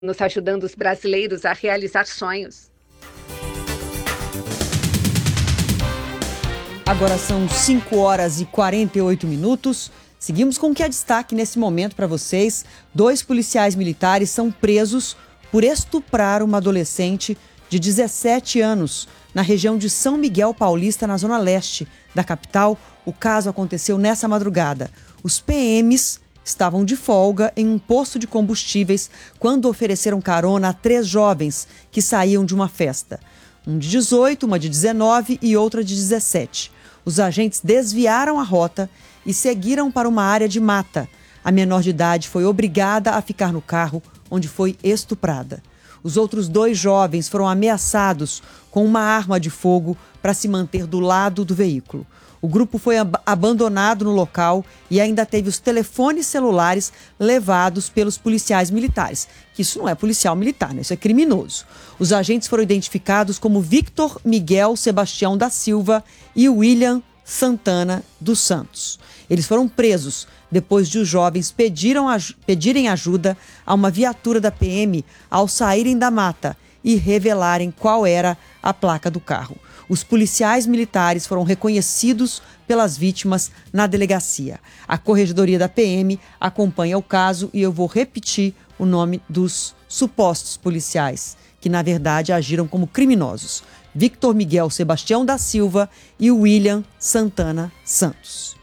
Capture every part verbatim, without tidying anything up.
nos ajudando os brasileiros a realizar sonhos. Agora são cinco horas e quarenta e oito minutos. Seguimos com o que é destaque nesse momento para vocês. Dois policiais militares são presos por estuprar uma adolescente de dezessete anos na região de São Miguel Paulista, na zona leste da capital. O caso aconteceu nessa madrugada. Os P Ms estavam de folga em um posto de combustíveis quando ofereceram carona a três jovens que saíam de uma festa. Um de dezoito, uma de dezenove e outra de dezessete. Os agentes desviaram a rota e seguiram para uma área de mata. A menor de idade foi obrigada a ficar no carro, onde foi estuprada. Os outros dois jovens foram ameaçados com uma arma de fogo para se manter do lado do veículo. O grupo foi ab- abandonado no local e ainda teve os telefones celulares levados pelos policiais militares. Que isso não é policial militar, né? Isso é criminoso. Os agentes foram identificados como Victor Miguel Sebastião da Silva e William Santana dos Santos. Eles foram presos depois de os jovens pediram, pedirem ajuda a uma viatura da P M ao saírem da mata e revelarem qual era a placa do carro. Os policiais militares foram reconhecidos pelas vítimas na delegacia. A Corregedoria da P M acompanha o caso e eu vou repetir o nome dos supostos policiais, que na verdade agiram como criminosos: Victor Miguel Sebastião da Silva e William Santana Santos.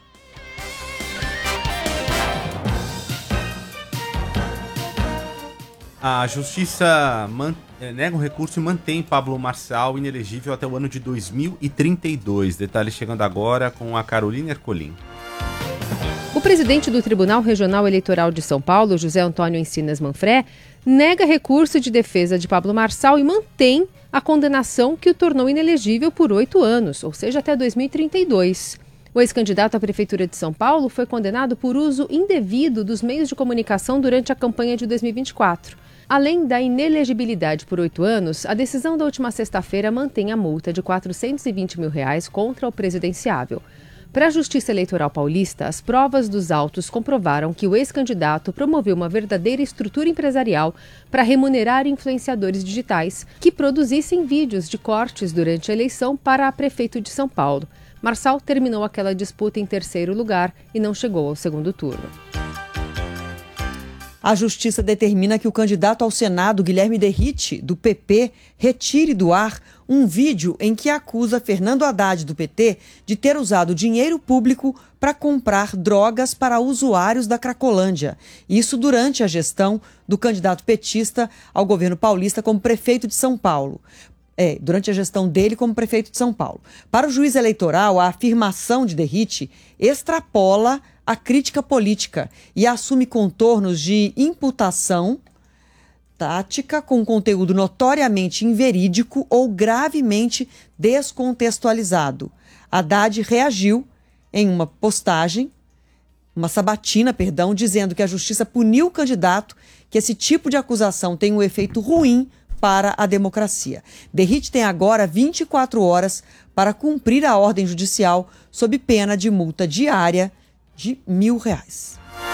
A Justiça man... nega um recurso e mantém Pablo Marçal inelegível até o ano de dois mil e trinta e dois. Detalhes chegando agora com a Carolina Ercolim. O presidente do Tribunal Regional Eleitoral de São Paulo, José Antônio Encinas Manfré, nega recurso de defesa de Pablo Marçal e mantém a condenação que o tornou inelegível por oito anos, ou seja, até dois mil e trinta e dois. O ex-candidato à Prefeitura de São Paulo foi condenado por uso indevido dos meios de comunicação durante a campanha de dois mil e vinte e quatro. Além da inelegibilidade por oito anos, a decisão da última sexta-feira mantém a multa de quatrocentos e vinte mil reais contra o presidenciável. Para a Justiça Eleitoral Paulista, as provas dos autos comprovaram que o ex-candidato promoveu uma verdadeira estrutura empresarial para remunerar influenciadores digitais que produzissem vídeos de cortes durante a eleição para a prefeito de São Paulo. Marçal terminou aquela disputa em terceiro lugar e não chegou ao segundo turno. A Justiça determina que o candidato ao Senado, Guilherme Derrite, do P P, retire do ar um vídeo em que acusa Fernando Haddad, do P T, de ter usado dinheiro público para comprar drogas para usuários da Cracolândia. Isso durante a gestão do candidato petista ao governo paulista como prefeito de São Paulo. É, durante a gestão dele como prefeito de São Paulo. Para o juiz eleitoral, a afirmação de Derrite extrapola a crítica política e assume contornos de imputação tática com conteúdo notoriamente inverídico ou gravemente descontextualizado. Haddad reagiu em uma postagem, uma sabatina, perdão, dizendo que a justiça puniu o candidato, que esse tipo de acusação tem um efeito ruim para a democracia. Derrite tem agora vinte e quatro horas para cumprir a ordem judicial sob pena de multa diária de mil reais.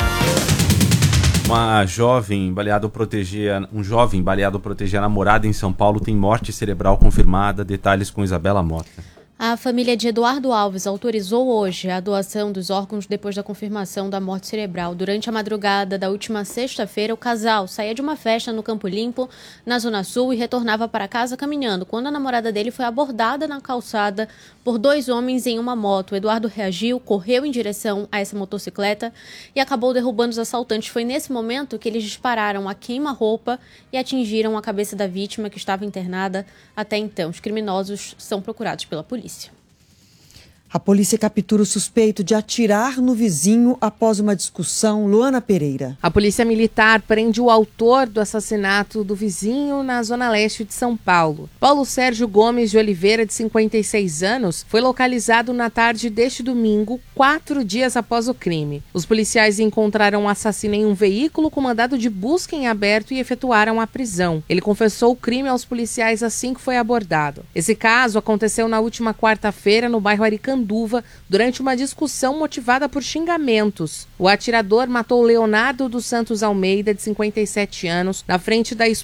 Uma jovem baleada ao proteger, um jovem baleado ao proteger a namorada em São Paulo tem morte cerebral confirmada. Detalhes com Isabela Mota. A família de Eduardo Alves autorizou hoje a doação dos órgãos depois da confirmação da morte cerebral. Durante a madrugada da última sexta-feira, o casal saía de uma festa no Campo Limpo, na Zona Sul, e retornava para casa caminhando, quando a namorada dele foi abordada na calçada por dois homens em uma moto. O Eduardo reagiu, correu em direção a essa motocicleta e acabou derrubando os assaltantes. Foi nesse momento que eles dispararam a queima-roupa e atingiram a cabeça da vítima, que estava internada até então. Os criminosos são procurados pela polícia. A polícia captura o suspeito de atirar no vizinho após uma discussão. Luana Pereira. A polícia militar prende o autor do assassinato do vizinho na zona leste de São Paulo. Paulo Sérgio Gomes de Oliveira, de cinquenta e seis anos, foi localizado na tarde deste domingo, quatro dias após o crime. Os policiais encontraram o assassino em um veículo com mandado de busca em aberto e efetuaram a prisão. Ele confessou o crime aos policiais assim que foi abordado. Esse caso aconteceu na última quarta-feira no bairro Aricanduva, Araçanduva durante uma discussão motivada por xingamentos. O atirador matou Leonardo dos Santos Almeida, de cinquenta e sete anos, na frente da